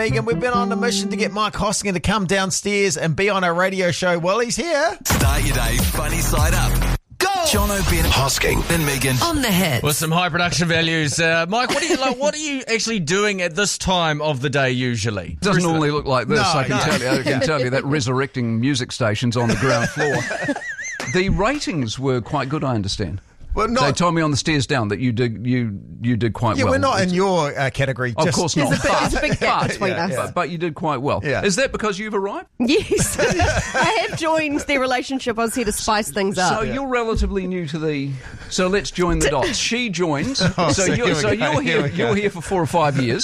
Megan, we've been on a mission to get Mike Hosking to come downstairs and be on our radio show. Well, he's here. Start your day funny side up. Go! Jono, Ben, Hosking, and Megan on the hit with some high production values. Mike, what are you like? What are you actually doing at this time of the day usually? It doesn't normally look like this. No, I can tell you that resurrecting music stations on the ground floor. The ratings were quite good, I understand. Well, They told me on the stairs down that you did quite well. Yeah, we're not in your category. Of course not. There's a big gap between us. But you did quite well. Yeah. Is that because you've arrived? Yes. I have joined their relationship. I was here to spice things up. So you're relatively new to the... So let's join the dots. She joins. So You're here for 4 or 5 years.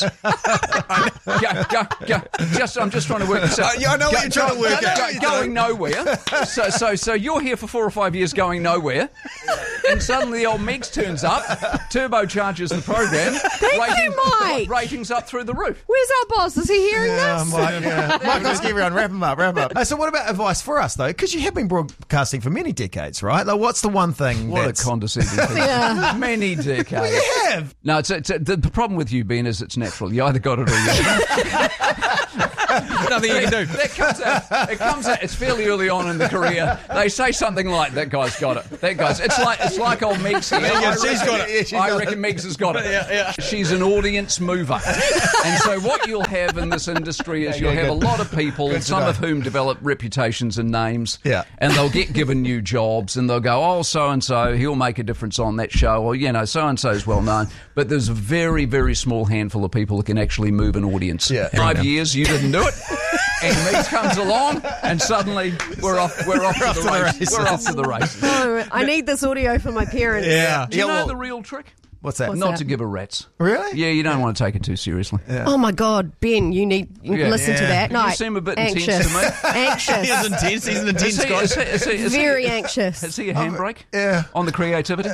I'm just trying to work this out. I know what you're trying to work out. Going nowhere. So you're here for 4 or 5 years going nowhere. And suddenly the old Megs turns up, turbocharges the program. Thank you, Mike. Ratings up through the roof. Where's our boss? Is he hearing this? Mike, let's get around. Wrap him up. So what about advice for us, though? Because you have been broadcasting for many decades, right? Like, what's the one thing What a condescending thing. Many decades. You have. No, the problem with you, Ben, is it's natural. You either got it or you haven't. Nothing you can do. It comes out. It's fairly early on in the career. They say something like, "That guy's got it." That guy's. It's like old Megs here. She's got it. I reckon Megs has got it. Yeah. She's an audience mover, and so what you'll have in this industry is you'll have a lot of people, some of whom develop reputations and names. Yeah. And they'll get given new jobs, and they'll go, "Oh, so and so, he'll make a difference on that show," or so and so is well known. But there's a very, very small handful of people who can actually move an audience. Yeah. 5 years, you didn't do it. And Megs comes along, and suddenly we're off to the races. We're off to the races. No, I need this audio for my parents. Yeah. Do you know the real trick? What's that? Not to give a rat's. Really? Yeah, you don't want to take it too seriously. Yeah. Oh my God, Ben, you need listen to that. You seem a bit intense to me. Anxious. He's intense. He's an intense guy. Very anxious. Has he a handbrake? Yeah. On the creativity?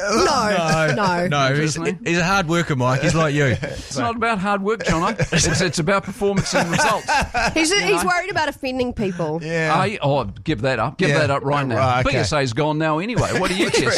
No. He's a hard worker, Mike. He's like you. It's not about hard work, Jono. It's about performance and results. He's worried about offending people. Yeah. Give that up. Give that up right now. Right, okay. BSA's gone now anyway. What do you care?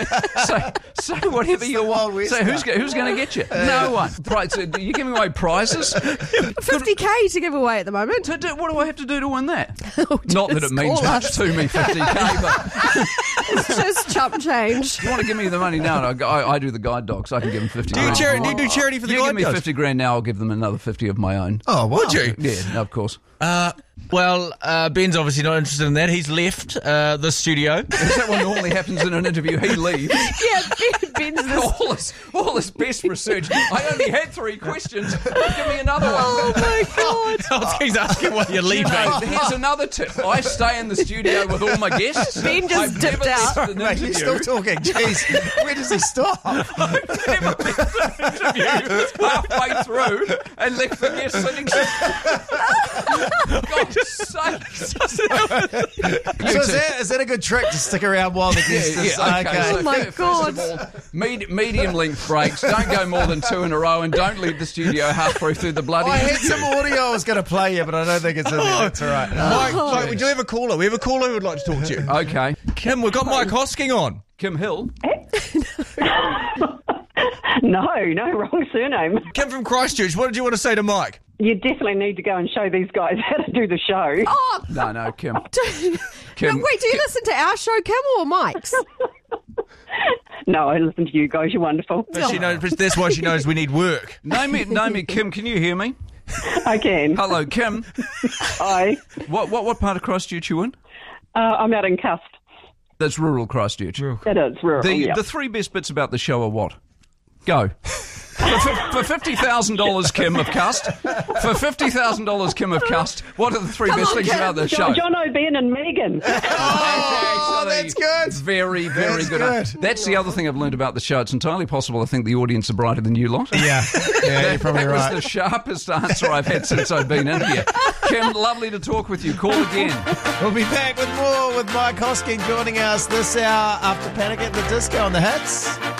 Say whatever you want. Say who's going to get you? No one. Right, so you're giving away prizes? $50K to give away at the moment. What do I have to do to win that? Not that it means call much us. to me, $50K, but It's just chump change. you want to give me the money now? I do the guide dogs. I can give them 50 Do you grand. do charity for the You give me guide dogs? 50 grand now, I'll give them another 50 of my own. Oh, wow. Would you? Yeah, no, of course. Well, Ben's obviously not interested in that. He's left the studio. Is that what normally happens in an interview? He leaves. Yeah, Ben's this. All this best research. I only had 3 questions. Give me another one. Oh my God. He's asking why you're leaving. Here's another tip. I stay in the studio with all my guests. Ben just I've dipped never out. left an Mate, you're interview. still talking. Jeez, where does he stop? I've never left an interview halfway through and left the guest sitting. God's sake. Is that a good trick to stick around while the guest is... Okay. Oh my First God. of all, medium length breaks. Don't go more than 2 in a row, and don't leave the studio halfway through the bloody. I had interview. some audio I was going to play you, but I don't think it's in there. That's all right. Mike, we do have a caller. We have a caller who would like to talk to you. Okay, Kim, we've got Mike Hosking on. Kim Hill. No, wrong surname. Kim from Christchurch. What did you want to say to Mike? You definitely need to go and show these guys how to do the show. Oh, No, Kim. no, wait, do you listen to our show, Kim, or Mike's? No, I listen to you guys. You're wonderful. She knows, that's why she knows we need work. Name me, Kim. Can you hear me? I can. Hello, Kim. Hi. What part of Christchurch you in? I'm out in Cust. That's rural Christchurch. It is rural, yeah. The 3 best bits about the show are what? Go. For $50,000, Kim of Cust. For $50,000, Kim of Cust. What are the 3 best things about the show? Jono, Ben and Megan. Oh, that's good. Very, very That's good. That's the other thing I've learned about the show. It's entirely possible I think the audience are brighter than you lot. Yeah, you're probably that right. was the sharpest answer I've had since I've been in here. Kim, lovely to talk with you. Call again. We'll be back with more with Mike Hosking joining us this hour after Panic at the Disco on the Hits.